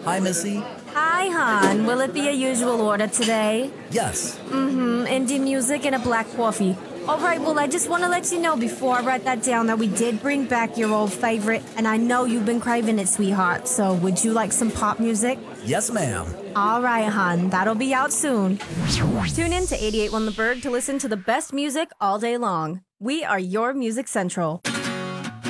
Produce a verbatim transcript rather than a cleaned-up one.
Hi, Missy. Hi, hon. Will it be a usual order today? Yes. Mm-hmm. Indie music and a black coffee. All right, well, I just want to let you know before I write that down that we did bring back your old favorite, and I know you've been craving it, sweetheart. So would you like some pop music? Yes, ma'am. All right, hon. That'll be out soon. Tune in to eighty-eight point one The Bird to listen to the best music all day long. We are your Music Central.